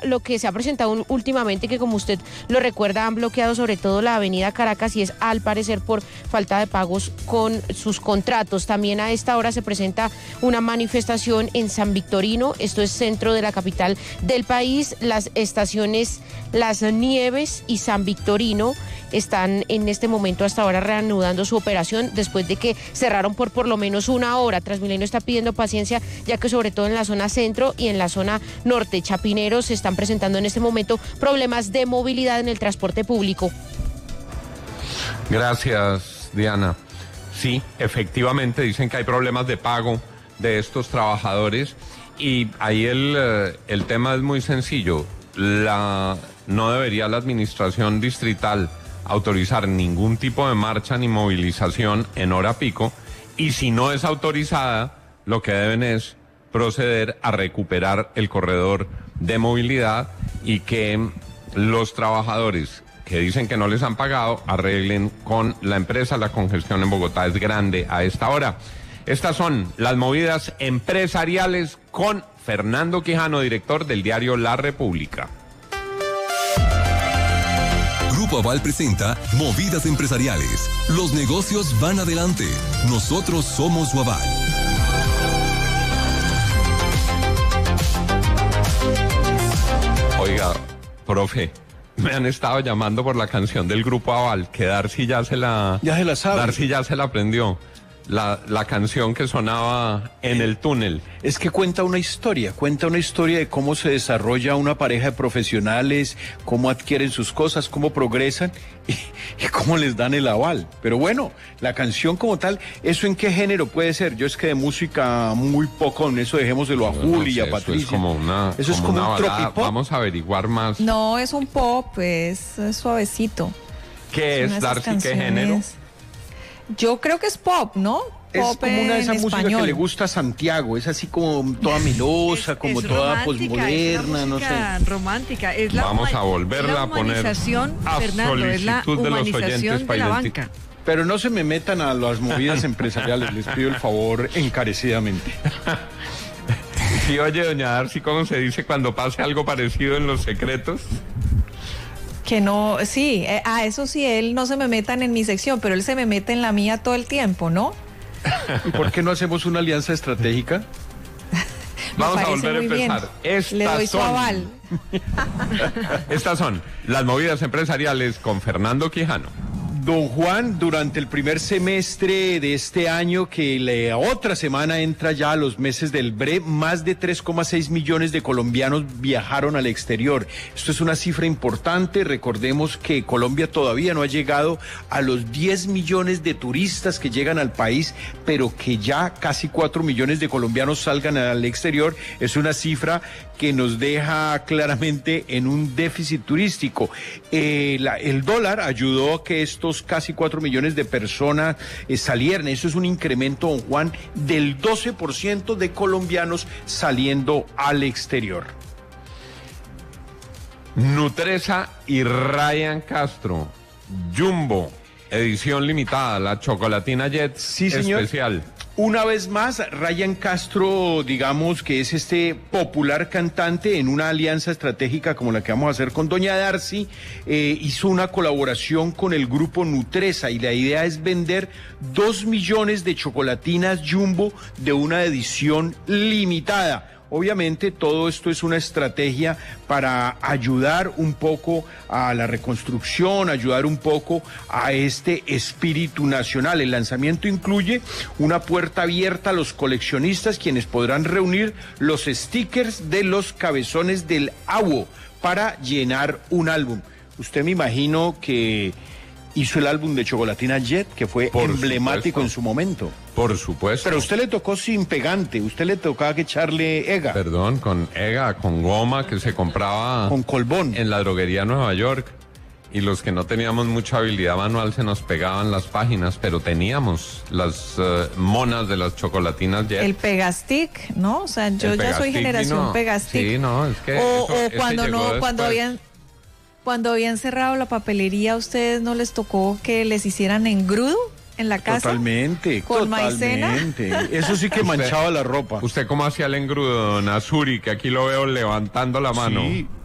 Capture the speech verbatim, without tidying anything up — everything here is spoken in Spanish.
lo que se ha presentado últimamente, que como usted lo recuerda, han bloqueado sobre todo la avenida Caracas y es al parecer por falta de pagos con sus contratos. También a esta hora se presenta una manifestación en San Victorino, esto es centro de la capital del país. Las estaciones Las Nieves y San Victorino están en este momento hasta ahora reanudando su operación después de que cerraron por por lo menos una hora. Transmilenio está pidiendo paciencia, ya que sobre todo en la zona centro y en la zona norte, Chapinero, se están presentando en este momento problemas de movilidad en el transporte público. Gracias, Diana. Sí, efectivamente dicen que hay problemas de pago de estos trabajadores y ahí el, el tema es muy sencillo. La, no debería la administración distrital autorizar ningún tipo de marcha ni movilización en hora pico, y si no es autorizada, lo que deben es proceder a recuperar el corredor de movilidad y que los trabajadores que dicen que no les han pagado arreglen con la empresa. La congestión en Bogotá es grande a esta hora. Estas son las movidas empresariales con Fernando Quijano, director del diario La República. Grupo Aval presenta Movidas Empresariales. Los negocios van adelante. Nosotros somos su aval. Oiga, profe, me han estado llamando por la canción del Grupo Aval, que Darcy ya se la... Ya se la sabe. Darcy ya se la aprendió. La, la canción que sonaba en el túnel. Es que cuenta una historia, cuenta una historia de cómo se desarrolla una pareja de profesionales, cómo adquieren sus cosas, cómo progresan y, y cómo les dan el aval. Pero bueno, la canción como tal, ¿eso en qué género puede ser? Yo es que de música muy poco, en eso dejémoselo a Juli no sé, y a Patricia. Eso es como una, eso como es como una un balada. tropipop. Vamos a averiguar más. No, es un pop, es, es suavecito. ¿Qué es, Darcy? ¿Qué género? Yo creo que es pop, ¿no? Es Pop como una de esas músicas que le español. gusta a Santiago, es así como toda melosa, Es- como es toda romántica, posmoderna, es no una sé. romántica, es la Vamos huma- a volverla es la a poner humanización, a Fernando, es la solicitud de los oyentes humanización de para la identi- banca. Pero no se me metan a las movidas empresariales, les pido el favor encarecidamente. Sí, oye, doña Darcy, ¿cómo se dice cuando pase algo parecido en Los Secretos? Que no, sí, eh, ah, eso sí, él no se me metan en mi sección, pero él se me mete en la mía todo el tiempo, ¿no? ¿Y por qué no hacemos una alianza estratégica? Vamos a parece volver a muy bien. empezar. Estas Le doy su son- aval. Estas son las movidas empresariales con Fernando Quijano. Don Juan, durante el primer semestre de este año, que la otra semana entra ya a los meses del B R E, más de tres coma seis millones de colombianos viajaron al exterior. Esto es una cifra importante. Recordemos que Colombia todavía no ha llegado a los diez millones de turistas que llegan al país, pero que ya casi cuatro millones de colombianos salgan al exterior. Es una cifra que nos deja claramente en un déficit turístico. Eh, la, el dólar ayudó a que estos casi cuatro millones de personas eh, salieran. Eso es un incremento, don Juan, del doce por ciento de colombianos saliendo al exterior. Nutresa y Ryan Castro. Jumbo, edición limitada, la chocolatina Jet Sí, señor. especial. Una vez más, Ryan Castro, digamos que es este popular cantante en una alianza estratégica como la que vamos a hacer con doña Darcy, eh, hizo una colaboración con el grupo Nutresa y la idea es vender dos millones de chocolatinas Jumbo de una edición limitada. Obviamente todo esto es una estrategia para ayudar un poco a la reconstrucción, ayudar un poco a este espíritu nacional. El lanzamiento incluye una puerta abierta a los coleccionistas, quienes podrán reunir los stickers de los cabezones del Awo para llenar un álbum. Usted me imagino que hizo el álbum de Chocolatina Jet, que fue Por emblemático supuesto. en su momento. Por supuesto. Pero a usted le tocó sin pegante, usted le tocaba que echarle ega, Perdón, con ega, con goma que se compraba con colbón. en la droguería Nueva York. Y los que no teníamos mucha habilidad manual se nos pegaban las páginas, pero teníamos las eh, monas de las chocolatinas Jet. El Pegastic, ¿no? O sea, yo El ya soy Pegastic, generación no. Pegastic. Sí, no, es que O, eso- o ese cuando llegó no, cuando después. habían, cuando habían cerrado la papelería, ¿a ustedes no les tocó que les hicieran engrudo en la casa? Totalmente, ¿Con maicena? totalmente. Eso sí que Usted- manchaba la ropa. ¿Usted cómo hacía el engrudo, don Azuri? Que aquí lo veo levantando la mano. Sí,